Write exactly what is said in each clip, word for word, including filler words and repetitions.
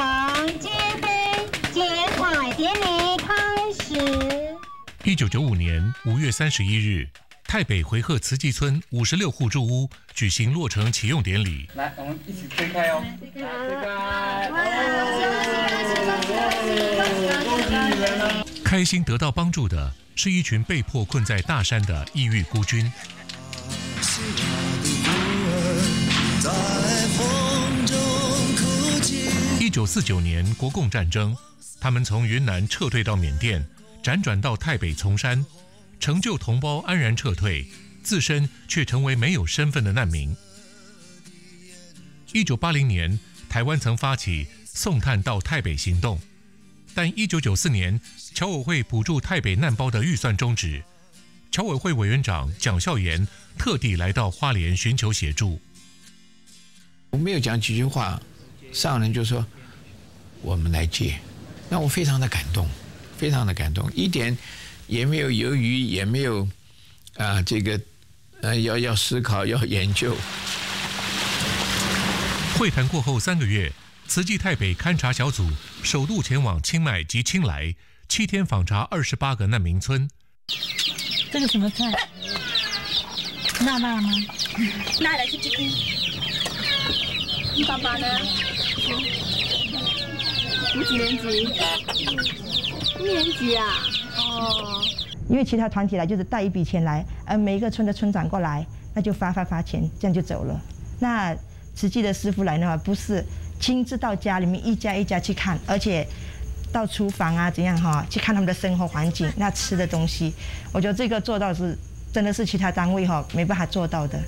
王接飞接彩典礼开始。 一九九五年五月三十一日，太北回鹤慈济村五十六户住屋举行落成启用典礼。 来，我们一起推开哦，推开！ 开心得到帮助的是一群被迫困在大山的异域孤军。一九四九年国共战争，他们从云南撤退到缅甸，辗转到太北丛山，成就同胞安然撤退，自身却成为没有身份的难民。一九八零年，台湾曾发起送炭到太北行动，但一九九四年侨委会补助太北难胞的预算终止，侨委会委员长蒋孝严特地来到花莲寻求协助。 我没有讲几句话，上人就说我们来借，让我非常的感动，非常的感动，一点也没有犹豫，也没有啊、呃、这个呃要要思考要研究。 会谈过后三个月，慈济太北勘察小组首度前往清迈及清莱，七天访查二十八个难民村。 这个什么菜？辣辣吗？ 辣的是这个。你爸爸呢？你几年级？一年级啊。哦。 因为其他团体来就是带一笔钱来，呃，每一个村的村长过来，那就发发发钱，这样就走了。那慈济的师父来的话，不是亲自到家里面一家一家去看，而且到厨房啊怎样哈，去看他们的生活环境，那吃的东西，我觉得这个做到是真的是其他单位哈没办法做到的。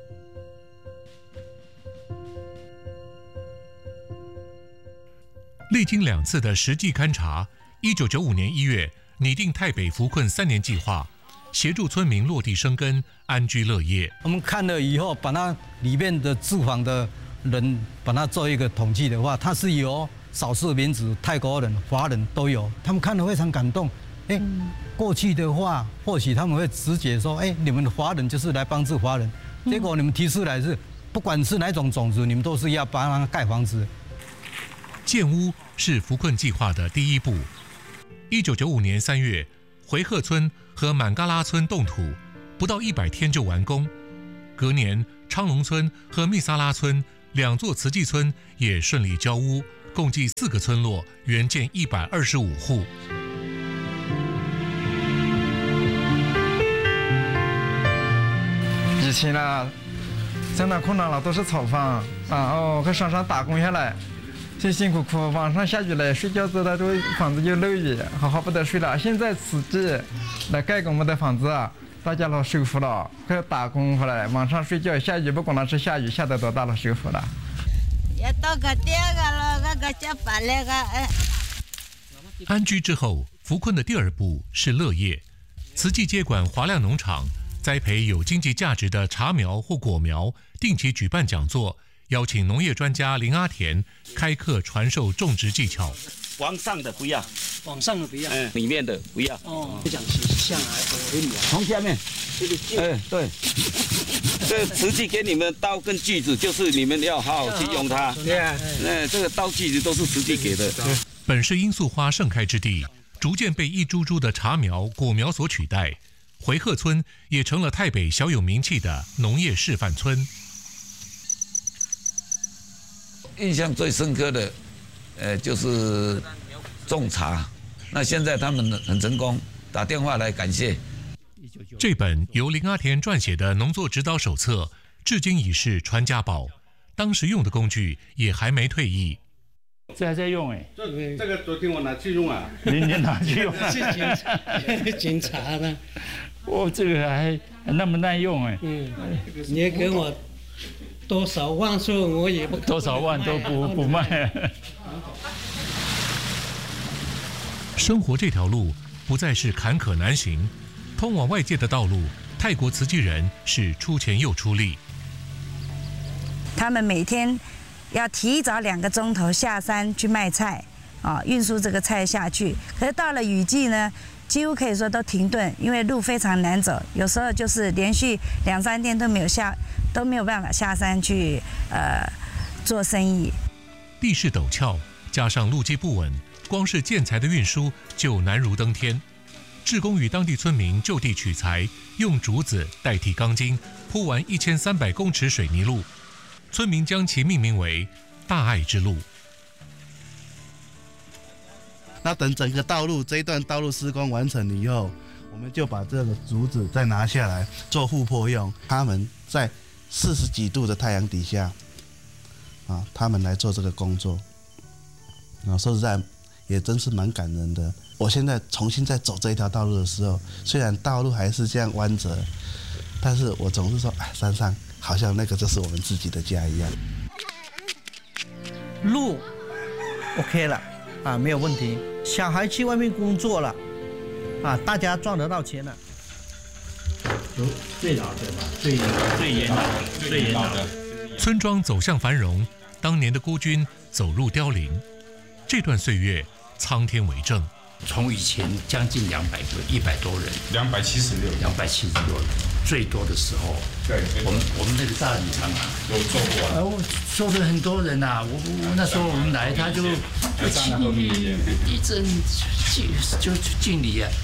历经两次的实际勘察，一九九五年一月拟定太北扶困三年计划，协助村民落地生根，安居乐业。 我们看了以后，把它里面的住房的人，把它做一个统计的话，它是由少数民族、泰国人、华人都有，他们看了非常感动。哎，过去的话，或许他们会直觉说，哎，你们华人就是来帮助华人，结果你们提出来是，不管是哪种种族，你们都是要帮他盖房子。 建屋是扶困计划的第一步。一九九五年三月，回鹤村和满嘎拉村动土，不到一百天就完工。隔年，昌隆村和密萨拉村两座慈济村也顺利交屋，共计四个村落，原建一百二十五户。 以前呢，相当困难了，都是草房，然后在山上打工下来。辛辛苦苦，晚上下雨来睡觉之后，这个房子就漏雨，好好不得睡了。现在慈济来盖给我们的房子啊，大家都舒服了，可以打工回来，晚上睡觉，下雨不管它是下雨下得多大了，舒服了。 安居之后，扶困的第二步是乐业。慈济接管华亮农场，栽培有经济价值的茶苗或果苗，定期举办讲座。邀请农业专家林阿田开课传授种植技巧。 往上的不要， 往上的不要， 嗯，里面的不要。 哦，讲是下来可以啊。 从下面， 这个剑， 哎，对，这慈济给你们刀跟锯子，就是你们要好好去用它。对啊，那这个刀锯子都是慈济给的。 本是罂粟花盛开之地，逐渐被一株株的茶苗、果苗所取代。回鹤村也成了太北小有名气的农业示范村。 印象最深刻的，呃，就是种茶。那现在他们很成功，打电话来感谢。 这本由林阿田撰写的农作指导手册，至今已是传家宝。当时用的工具也还没退役。 这还在用哎？ 这这个昨天我拿去用啊。 你你拿去用？ 是检查检查的。 哦，这个还那么耐用哎。 嗯，你也给我。多少万数我也不多少万都不不卖。 生活这条路不再是坎坷难行，通往外界的道路，泰国慈济人是出钱又出力。 他们每天要提早两个钟头下山去卖菜，啊，运输这个菜下去。可是到了雨季呢，几乎可以说都停顿，因为路非常难走，有时候就是连续两三天都没有下。都没有办法下山去呃做生意。 地势陡峭，加加上路基不稳，光是建材的运输就难如登天。志工与当地村民就地取材，用竹子代替钢筋，铺完一千三百公尺水泥路，村民将其命名为“大爱之路”。 那等整个道路这一段道路施工完成以后，我们就把这个竹子再拿下来做护坡用。他们在四十几度的太阳底下，啊，他们来做这个工作，啊，说实在也真是蛮感人的。我现在重新再走这一条道路的时候，虽然道路还是这样弯折，但是我总是说，哎，山上好像那个就是我们自己的家一样。 路 OK 了啊，没有问题。小孩去外面工作了啊，大家赚得到钱了。 有最老的吧，最最严老的，最严老的。 村庄走向繁荣，当年的孤军走入凋零。这段岁月，苍天为证。 从以前将近两百个，一百多人， 两百七十六， 两百七十六人，最多的时候， 对， 我们我们那个大礼堂啊， 有做过， 呃，我做了很多人呐、啊，我我那时候我们来，他就就敬礼，一阵敬就就敬礼啊。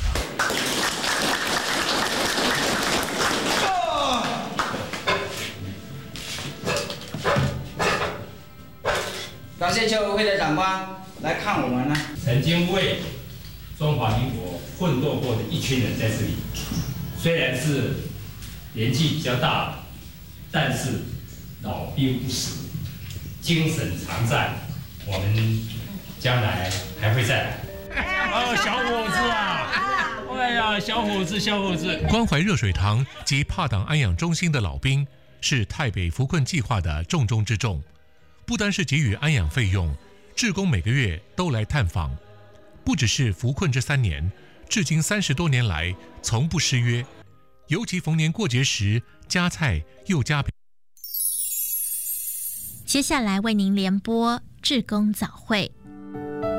感谢侨委会的长官来看我们呢。 曾经为中华民国奋斗过的一群人在这里，虽然是年纪比较大，但是老兵不死，精神常在，我们将来还会再来。哦，小伙子啊！哎呀，小伙子，小伙子！ 关怀热水塘及帕党安养中心的老兵，是泰北扶困计划的重中之重。不单是给予安养费用，志工每个月都来探访。不只是扶困这三年，至今三十多年来从不失约，尤其逢年过节时加菜又加饼。 接下来为您联播志工早会。